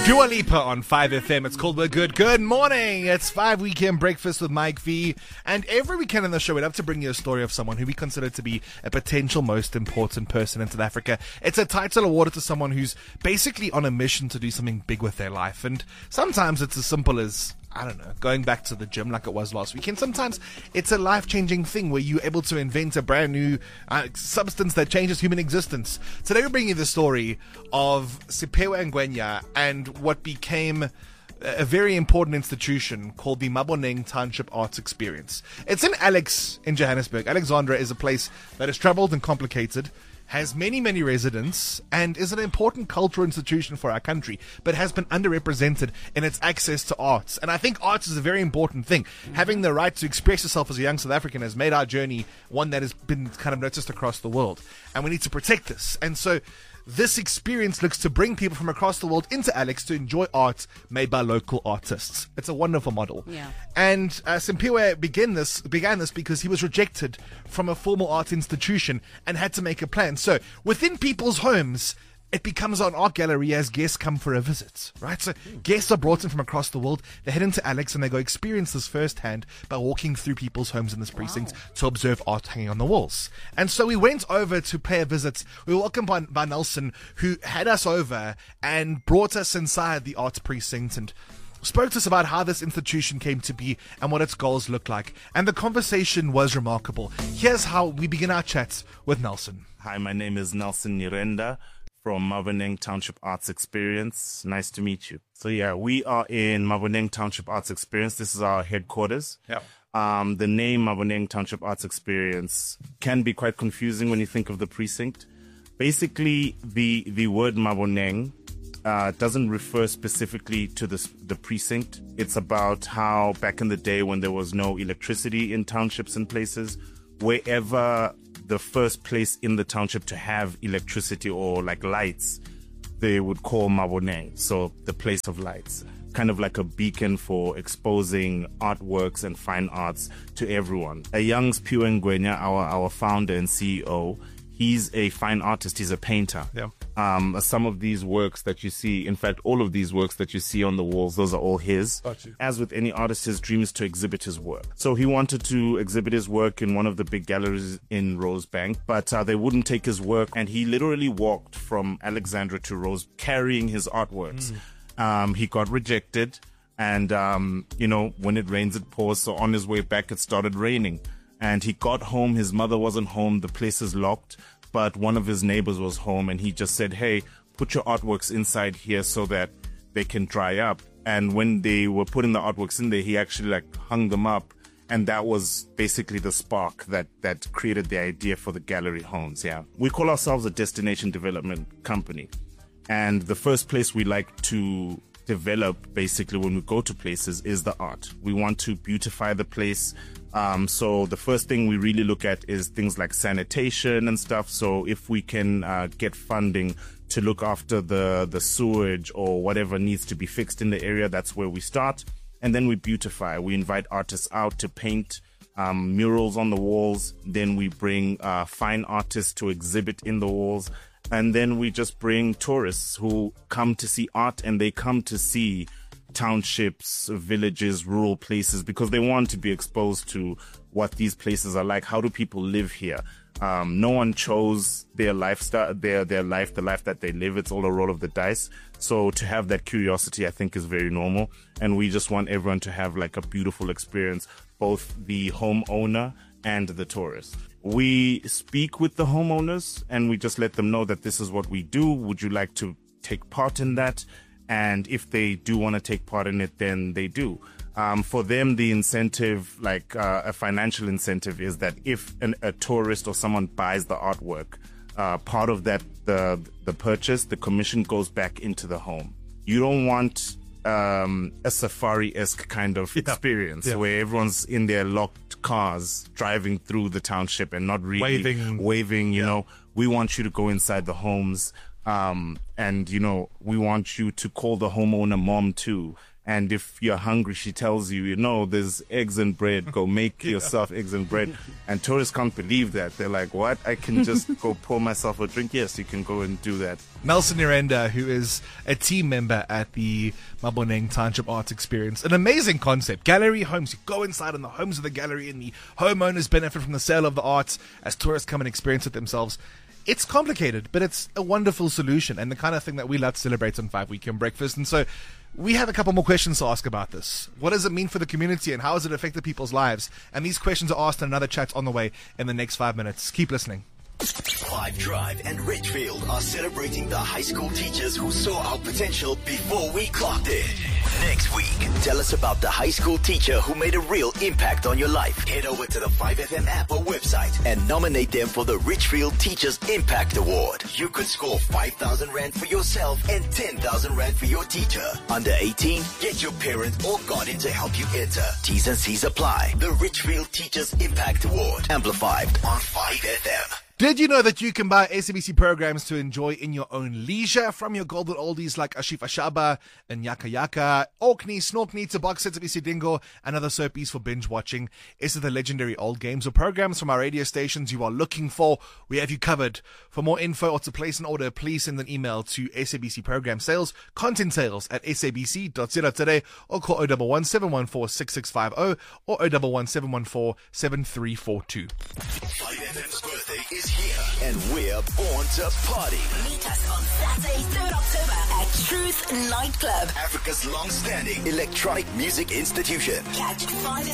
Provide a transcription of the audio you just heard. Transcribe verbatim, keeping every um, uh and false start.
Dua Lipa on five F M. It's called We're Good. Good morning. It's five Weekend Breakfast with Mike V. And every weekend on the show, we'd love to bring you a story of someone who we consider to be a potential most important person in South Africa. It's a title awarded to someone who's basically on a mission to do something big with their life. And sometimes it's as simple as, I don't know, going back to the gym like it was last weekend. Sometimes it's a life-changing thing where you're able to invent a brand new uh, substance that changes human existence. Today we're bringing you the story of Siphiwe Ngwenya and what became a very important institution called the Maboneng Township Arts Experience. It's in Alex in Johannesburg. Alexandra is a place that is troubled and complicated, has many, many residents, and is an important cultural institution for our country, but has been underrepresented in its access to arts. And I think arts is a very important thing. Mm-hmm. Having the right to express yourself as a young South African has made our journey one that has been kind of noticed across the world. And we need to protect this. And so this experience looks to bring people from across the world into Alex to enjoy art made by local artists. It's a wonderful model. Yeah. And uh, Siphiwe began this, began this because he was rejected from a formal art institution and had to make a plan. So within people's homes, it becomes an art gallery as guests come for a visit, right? So guests are brought in from across the world. They head into Alex and they go experience this firsthand by walking through people's homes in this precinct wow. to observe art hanging on the walls. And so we went over to pay a visit. We were welcomed by, by Nelson, who had us over and brought us inside the arts precinct and spoke to us about how this institution came to be and what its goals look like. And the conversation was remarkable. Here's how we begin our chat with Nelson. Hi, my name is Nelson Nirenda from Maboneng Township Arts Experience. Nice to meet you. So yeah, we are in Maboneng Township Arts Experience. This is our headquarters. Yeah. Um, the name Maboneng Township Arts Experience can be quite confusing when you think of the precinct. Basically, the the word Maboneng uh, doesn't refer specifically to the the precinct. It's about how back in the day when there was no electricity in townships and places, wherever the first place in the township to have electricity or like lights, they would call Maboneng, so the place of lights, kind of like a beacon for exposing artworks and fine arts to everyone. A young Siphiwe Ngwenya, our our founder and C E O, he's a fine artist. He's a painter. Yeah. Um, some of these works that you see, in fact, all of these works that you see on the walls, those are all his. Got you. As with any artist, his dream is to exhibit his work. So he wanted to exhibit his work in one of the big galleries in Rosebank, but uh, they wouldn't take his work, and he literally walked from Alexandra to Rose carrying his artworks. Mm. Um, he got rejected, and, um, you know, when it rains, it pours. So on his way back, it started raining. And he got home, his mother wasn't home, the place is locked, but one of his neighbors was home, and he just said, hey, put your artworks inside here so that they can dry up. And when they were putting the artworks in there, he actually like hung them up, and that was basically the spark that, that created the idea for the gallery homes, yeah. We call ourselves a destination development company, and the first place we like to develop basically when we go to places is the art. We want to beautify the place. Um, so the first thing we really look at is things like sanitation and stuff. So if we can uh, get funding to look after the, the sewage or whatever needs to be fixed in the area, that's where we start. And then we beautify. We invite artists out to paint um, murals on the walls. Then we bring uh, fine artists to exhibit in the walls. And then we just bring tourists who come to see art, and they come to see townships, villages, rural places, because they want to be exposed to what these places are like. How do people live here? Um, no one chose their lifestyle, their their life, the life that they live. It's all a roll of the dice. So to have that curiosity, I think, is very normal. And we just want everyone to have like a beautiful experience, both the homeowner and the tourist. We speak with the homeowners and we just let them know that this is what we do. Would you like to take part in that? And if they do want to take part in it, then they do. Um, for them, the incentive, like uh, a financial incentive, is that if an, a tourist or someone buys the artwork, uh, part of that, the the purchase, the commission goes back into the home. You don't want um, a safari-esque kind of yeah. experience yeah. where everyone's in their locked cars driving through the township and not really waving. waving you yeah. know, we want you to go inside the homes. Um, and, you know, we want you to call the homeowner mom too And if you're hungry, she tells you, you know, there's eggs and bread. Go make yeah. yourself eggs and bread. And tourists can't believe that. They're like, what? I can just go pour myself a drink? Yes, you can go and do that. Nelson Irenda, who is a team member at the Maboneng Township Arts Experience. An amazing concept. Gallery homes. You go inside in the homes of the gallery and the homeowners benefit from the sale of the arts as tourists come and experience it themselves. It's complicated, but it's a wonderful solution and the kind of thing that we love to celebrate on Five Weekend Breakfast. And so we have a couple more questions to ask about this. What does it mean for the community and how has it affected people's lives? And these questions are asked in another chat on the way in the next five minutes. Keep listening. Five Drive and Richfield are celebrating the high school teachers who saw our potential before we clocked it. Next week, tell us about the high school teacher who made a real impact on your life. Head over to the five F M app or website and nominate them for the Richfield Teachers Impact Award. You could score five thousand rand for yourself and ten thousand rand for your teacher. Under eighteen, get your parent or guardian to help you enter. T's and C's apply. The Richfield Teachers Impact Award. Amplified on five F M. Did you know that you can buy S A B C programs to enjoy in your own leisure from your golden oldies like Ashifa Shaba and Yaka Yaka, Orkney, Snorkney, to Box Set, Dingo, and other soapies for binge watching? Is it the legendary old games or programs from our radio stations you are looking for? We have you covered. For more info or to place an order, please send an email to S A B C Program Sales, Content Sales at s a b c dot co dot za or call zero one one seven one four six six five zero or zero one one seven one four seven three four two. five F M's birthday is here, and we're born to party. Meet us on Saturday, third October at Truth Nightclub, Africa's long-standing electronic music institution. Catch five